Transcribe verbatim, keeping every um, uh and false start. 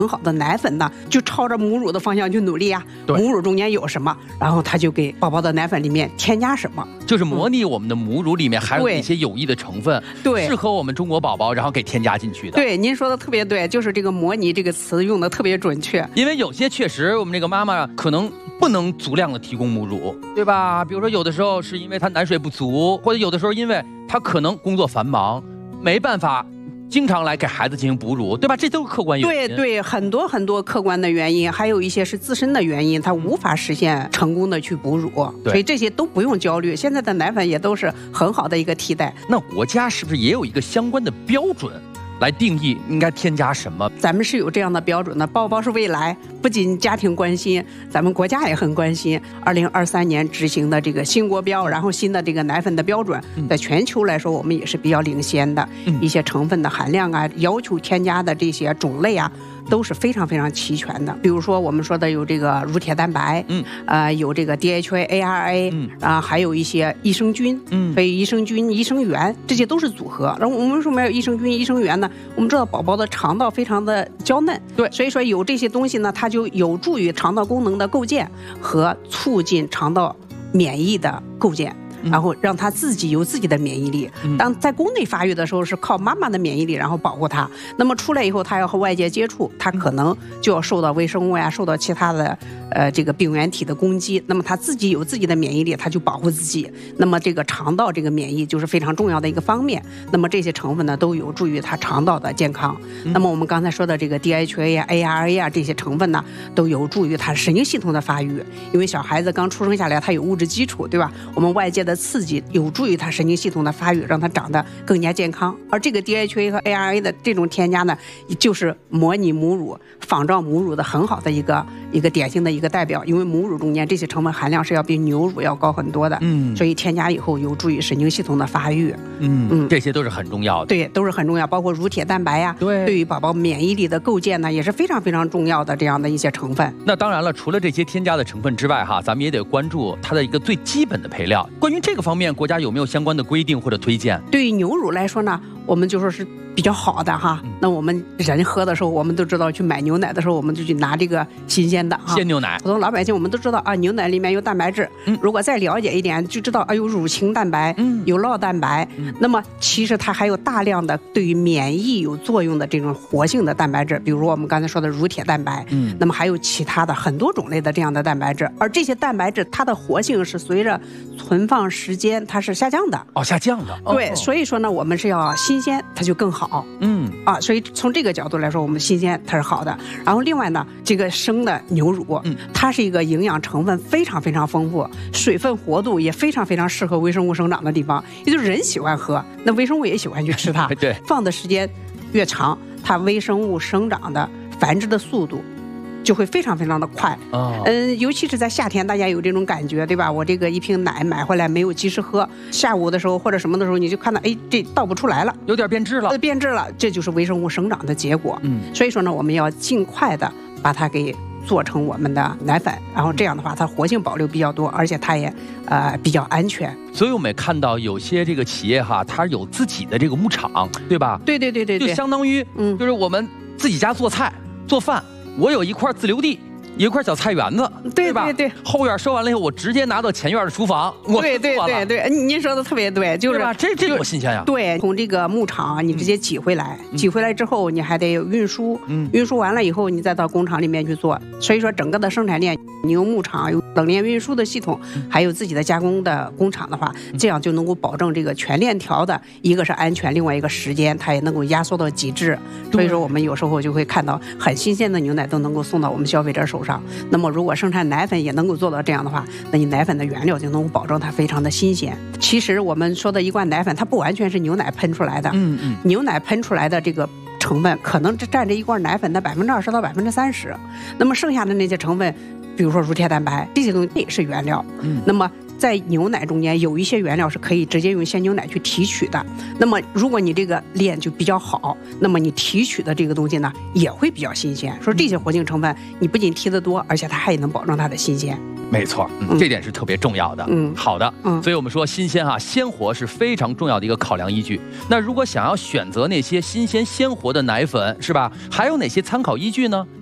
很好的奶粉呢，就朝着母乳的方向去努力啊。母乳中间有什么，然后他就给宝宝的奶粉里面添加什么， 就是模拟我们的母乳里面还有一些有益的成分， 对， 适合我们中国宝宝，然后给添加进去的。 对，您说的特别对，就是这个模拟这个词用的特别准确。 因为有些确实我们这个妈妈可能不能足量的提供母乳，对吧？比如说有的时候是因为她奶水不足，或者有的时候因为她可能工作繁忙，没办法经常来给孩子进行哺乳，对吧？这都是客观原因。 对对，很多很多客观的原因，还有一些是自身的原因，他无法实现成功的去哺乳，所以这些都不用焦虑。现在的奶粉也都是很好的一个替代。 那国家是不是也有一个相关的标准来定义应该添加什么？ 咱们是有这样的标准的，宝宝是未来，不仅家庭关心，咱们国家也很关心。二零二三年执行的这个新国标，然后新的这个奶粉的标准，在全球来说，我们也是比较领先的。嗯、一些成分的含量啊，要求添加的这些种类啊，都是非常非常齐全的。比如说我们说的有这个乳铁蛋白，嗯，呃，有这个 D H A、A R A， 嗯，啊，还有一些益生菌，嗯，非益生菌、益生元，这些都是组合。然后我们为什么要益生菌、益生元呢？我们知道宝宝的肠道非常的娇嫩，对，所以说有这些东西呢，它就有助于肠道功能的构建和促进肠道免疫的构建。然后让他自己有自己的免疫力。当在宫内发育的时候，是靠妈妈的免疫力，然后保护他。那么出来以后，他要和外界接触，他可能就要受到微生物呀，受到其他的呃这个病原体的攻击。那么他自己有自己的免疫力，他就保护自己。那么这个肠道这个免疫就是非常重要的一个方面。那么这些成分呢，都有助于他肠道的健康。那么我们刚才说的这个 D H A 呀、A R A 啊这些成分呢，都有助于他神经系统的发育。因为小孩子刚出生下来，他有物质基础，对吧？我们外界的刺激有助于他神经系统的发育，让他长得更加健康。而这个 D H A 和 A R A 的这种添加呢，就是模拟母乳、仿照母乳的很好的一个一个典型的一个代表。因为母乳中间这些成分含量是要比牛乳要高很多的，嗯，所以添加以后有助于神经系统的发育， 嗯嗯，这些都是很重要的， 对，都是很重要。包括乳铁蛋白呀，对，对于宝宝免疫力的构建呢，也是非常非常重要的这样的一些成分。 那当然了，除了这些添加的成分之外，哈，咱们也得关注它的一个最基本的配料。关于这个方面，国家有没有相关的规定或者推荐？ 对于牛乳来说呢，我们就说是比较好的哈。那我们人喝的时候，我们都知道去买牛奶的时候，我们就去拿这个新鲜的哈鲜牛奶。 普通老百姓我们都知道啊，牛奶里面有蛋白质。嗯，如果再了解一点，就知道啊有乳清蛋白，嗯，有酪蛋白。嗯，那么其实它还有大量的对于免疫有作用的这种活性的蛋白质，比如我们刚才说的乳铁蛋白。嗯，那么还有其他的很多种类的这样的蛋白质，而这些蛋白质它的活性是随着存放时间它是下降的。 哦，下降的。 对， 哦、 所以说呢，我们是要新鲜，它就更好。嗯，啊，所以从这个角度来说，我们新鲜它是好的。然后另外呢，这个生的牛乳，嗯，它是一个营养成分非常非常丰富，水分活度也非常非常适合微生物生长的地方，也就是人喜欢喝，那微生物也喜欢去吃它。 对， 放的时间越长，它微生物生长的繁殖的速度就会非常非常的快。哦，嗯，尤其是在夏天，大家有这种感觉，对吧？我这个一瓶奶买回来没有及时喝，下午的时候或者什么的时候，你就看到，哎，这倒不出来了， 有点变质了， 变质了，这就是微生物生长的结果。嗯，所以说呢，我们要尽快的把它给做成我们的奶粉，然后这样的话，它活性保留比较多，而且它也呃比较安全。 所以我们也看到有些这个企业哈，它有自己的这个牧场，对吧？ 对对对对对， 就相当于嗯，就是我们自己家做菜做饭。我有一块自留地，一块小菜园子， 对吧？ 对对， 后院收完了以后，我直接拿到前院的厨房，我对对对对，您说的特别对，就是吧？这这多新鲜呀！ 对，从这个牧场你直接挤回来，嗯、挤回来之后你还得有运输，嗯，运输完了以后你再到工厂里面去做。所以说整个的生产链，你有牧场，有冷链运输的系统，还有自己的加工的工厂的话，这样就能够保证这个全链条的一个是安全，另外一个时间它也能够压缩到极致。所以说我们有时候就会看到很新鲜的牛奶都能够送到我们消费者手上。那么如果生产奶粉也能够做到这样的话，那你奶粉的原料就能够保证它非常的新鲜。其实我们说的一罐奶粉，它不完全是牛奶喷出来的，嗯嗯，牛奶喷出来的这个成分可能占这一罐奶粉的百分之二十到百分之三十，那么剩下的那些成分，比如说乳铁蛋白这些东西也是原料，嗯，那么在牛奶中间有一些原料是可以直接用鲜牛奶去提取的。那么如果你这个链就比较好，那么你提取的这个东西呢也会比较新鲜。说这些活性成分，你不仅提得多，而且它还能保证它的新鲜。 没错，嗯，这点是特别重要的。 嗯， 好的， 嗯， 所以我们说新鲜哈、鲜活是非常重要的一个考量依据。那如果想要选择那些新鲜鲜活的奶粉，是吧？还有哪些参考依据呢？